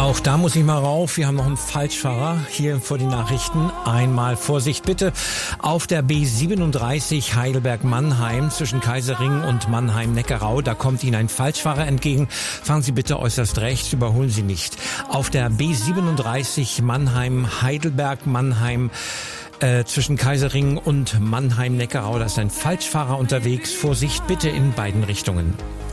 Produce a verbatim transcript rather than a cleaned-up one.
Auch da muss ich mal rauf. Wir haben noch einen Falschfahrer hier vor den Nachrichten. Einmal Vorsicht bitte. Auf der B siebenunddreißig Heidelberg-Mannheim zwischen Kaiserring und Mannheim-Neckarau. Da kommt Ihnen ein Falschfahrer entgegen. Fahren Sie bitte äußerst rechts, überholen Sie nicht. Auf der B siebenunddreißig Mannheim-Heidelberg-Mannheim Äh, zwischen Kaiserring und Mannheim-Neckarau, da ist ein Falschfahrer unterwegs. Vorsicht bitte in beiden Richtungen.